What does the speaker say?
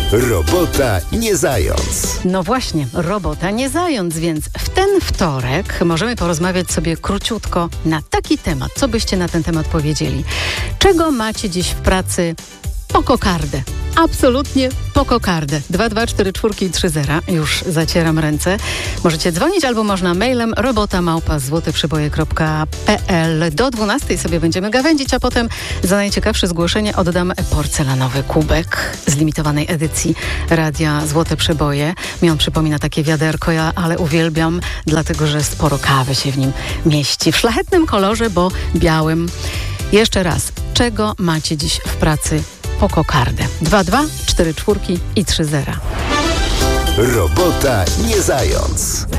Robota nie zając. No właśnie, robota nie zając, więc w ten wtorek możemy porozmawiać sobie króciutko na taki temat. Co byście na ten temat powiedzieli? Czego macie dziś w pracy po kokardę? Absolutnie po kokardę. 22443 już zacieram ręce. Możecie dzwonić albo można mailem robota@złoteprzyboje.pl. Do 12 sobie będziemy gawędzić, a potem za najciekawsze zgłoszenie oddam porcelanowy kubek z limitowanej edycji Radia Złote Przyboje. Mi on przypomina takie wiaderko, ale uwielbiam, dlatego że sporo kawy się w nim mieści. W szlachetnym kolorze, bo białym. Jeszcze raz, czego macie dziś w pracy po kokardę? 22443. Robota nie zając.